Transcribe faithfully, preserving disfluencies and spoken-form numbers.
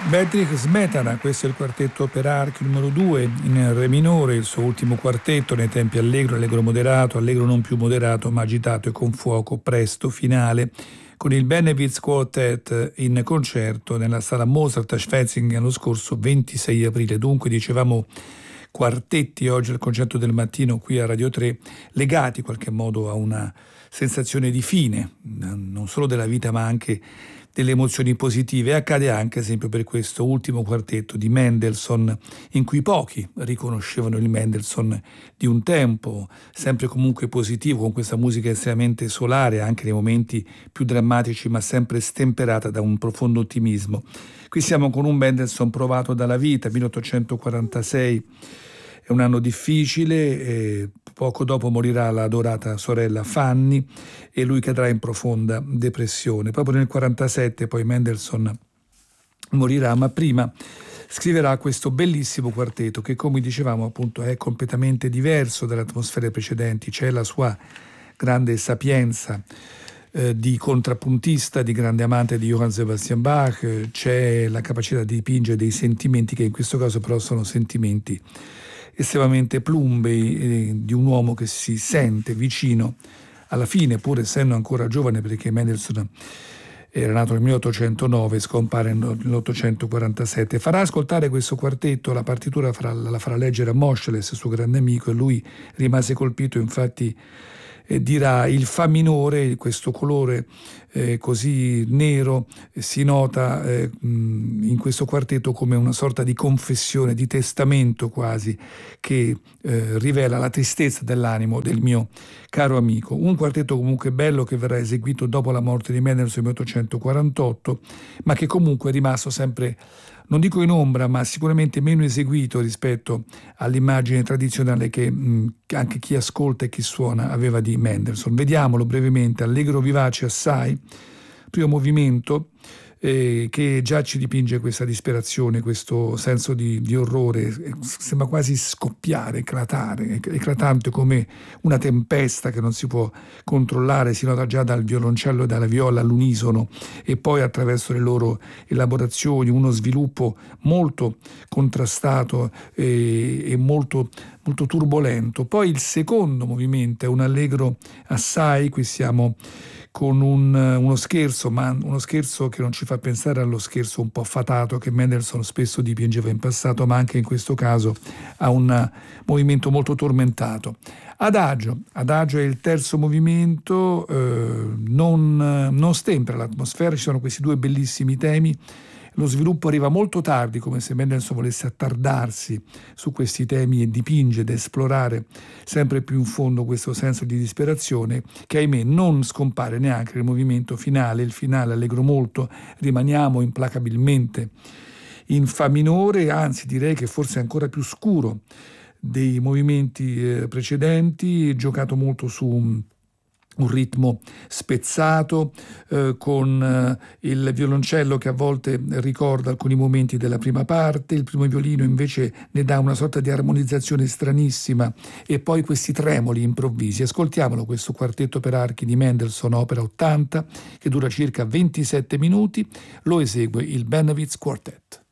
Bedřich Smetana, questo è il quartetto per archi numero due in re minore, il suo ultimo quartetto nei tempi allegro, allegro moderato, allegro non più moderato ma agitato e con fuoco, presto, finale, con il Benefits Quartet in concerto nella sala Mozart a Schwetzingen lo scorso ventisei aprile. Dunque dicevamo quartetti oggi al concerto del mattino qui a Radio tre, legati in qualche modo a una sensazione di fine, non solo della vita ma anche delle emozioni positive. Accade anche, ad esempio, per questo ultimo quartetto di Mendelssohn, in cui pochi riconoscevano il Mendelssohn di un tempo, sempre comunque positivo, con questa musica estremamente solare, anche nei momenti più drammatici, ma sempre stemperata da un profondo ottimismo. Qui siamo con un Mendelssohn provato dalla vita, milleottocentoquarantasei, è un anno difficile, e poco dopo morirà la adorata sorella Fanny e lui cadrà in profonda depressione. Proprio nel quarantasette poi Mendelssohn morirà, ma prima scriverà questo bellissimo quartetto che, come dicevamo appunto, è completamente diverso dalle atmosfere precedenti. C'è la sua grande sapienza eh, di contrappuntista, di grande amante di Johann Sebastian Bach, eh, c'è la capacità di dipingere dei sentimenti che in questo caso però sono sentimenti estremamente plumbei, eh, di un uomo che si sente vicino alla fine, pur essendo ancora giovane, perché Mendelssohn era nato nel milleottocentonove, scompare nel milleottocentoquarantasette. Farà ascoltare questo quartetto, la partitura farà, la farà leggere a Moscheles, suo grande amico, e lui rimase colpito. Infatti eh, dirà: il fa minore, questo colore eh, così nero, eh, si nota eh, in questo quartetto come una sorta di confessione, di testamento quasi, che eh, rivela la tristezza dell'animo del mio caro amico. Un quartetto comunque bello, che verrà eseguito dopo la morte di Mendelssohn nel milleottocentoquarantotto, ma che comunque è rimasto sempre, non dico in ombra, ma sicuramente meno eseguito rispetto all'immagine tradizionale che mh, anche chi ascolta e chi suona aveva di Mendelssohn. Vediamolo brevemente: allegro vivace assai, primo movimento, eh, che già ci dipinge questa disperazione, questo senso di, di orrore, sembra quasi scoppiare, eclatare, eclatante come una tempesta che non si può controllare. Si nota già dal violoncello e dalla viola all'unisono, e poi attraverso le loro elaborazioni uno sviluppo molto contrastato e, e molto, molto turbolento. Poi il secondo movimento è un allegro assai, qui siamo con un, uno scherzo, ma uno scherzo che non ci fa pensare allo scherzo un po' fatato che Mendelssohn spesso dipingeva in passato, ma anche in questo caso ha un movimento molto tormentato. Adagio, adagio è il terzo movimento, eh, non, non stempera l'atmosfera, ci sono questi due bellissimi temi. Lo sviluppo arriva molto tardi, come se Mendelssohn volesse attardarsi su questi temi e dipingere ed esplorare sempre più in fondo questo senso di disperazione, che ahimè non scompare neanche nel movimento finale. Il finale allegro molto, rimaniamo implacabilmente in fa minore, anzi direi che forse è ancora più scuro dei movimenti eh, precedenti, giocato molto su un ritmo spezzato, eh, con eh, il violoncello che a volte ricorda alcuni momenti della prima parte, il primo violino invece ne dà una sorta di armonizzazione stranissima, e poi questi tremoli improvvisi. Ascoltiamolo, questo quartetto per archi di Mendelssohn, opera ottanta, che dura circa ventisette minuti, lo esegue il Benefits Quartet.